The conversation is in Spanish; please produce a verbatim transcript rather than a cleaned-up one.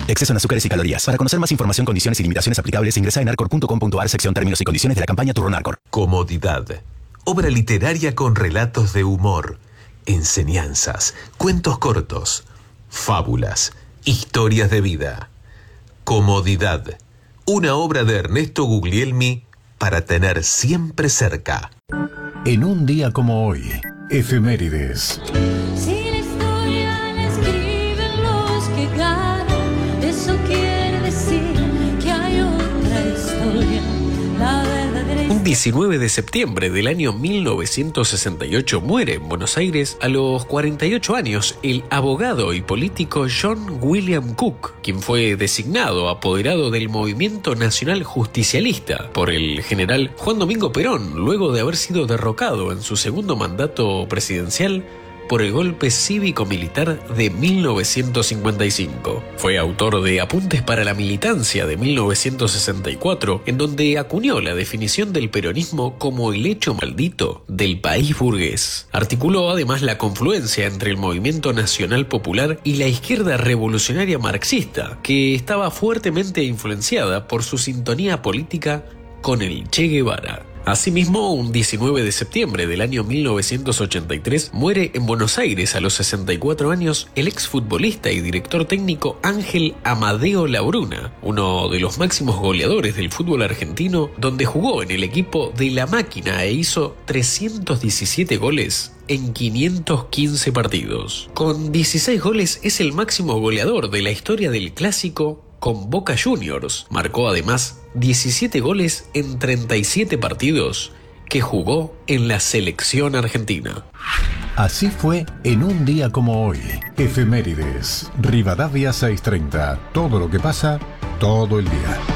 Exceso en azúcares y calorías. Para conocer más información, condiciones y limitaciones aplicables, ingresa en arcor punto com punto ar, sección términos y condiciones de la campaña Turrón Arcor. Comodidad. Obra literaria con relatos de humor, enseñanzas, cuentos cortos, fábulas, historias de vida. Comodidad. Una obra de Ernesto Guglielmi para tener siempre cerca. En un día como hoy, efemérides. Si la historia la escriben los que ganan, eso quiere decir que hay otra historia, la verdadera historia. Un diecinueve de septiembre del año mil novecientos sesenta y ocho muere en Buenos Aires a los cuarenta y ocho años el abogado y político John William Cook, quien fue designado apoderado del Movimiento Nacional Justicialista por el general Juan Domingo Perón, luego de haber sido derrocado en su segundo mandato presidencial por el golpe cívico-militar de mil novecientos cincuenta y cinco. Fue autor de Apuntes para la Militancia de mil novecientos sesenta y cuatro, en donde acuñó la definición del peronismo como el hecho maldito del país burgués. Articuló además la confluencia entre el movimiento nacional popular y la izquierda revolucionaria marxista, que estaba fuertemente influenciada por su sintonía política con el Che Guevara. Asimismo, un diecinueve de septiembre del año mil novecientos ochenta y tres muere en Buenos Aires a los sesenta y cuatro años el exfutbolista y director técnico Ángel Amadeo Labruna, uno de los máximos goleadores del fútbol argentino, donde jugó en el equipo de La Máquina e hizo trescientos diecisiete goles en quinientos quince partidos. Con dieciséis goles es el máximo goleador de la historia del clásico con Boca Juniors. Marcó además diecisiete goles en treinta y siete partidos que jugó en la selección argentina. Así fue en un día como hoy. Efemérides. Rivadavia seiscientos treinta. Todo lo que pasa, todo el día.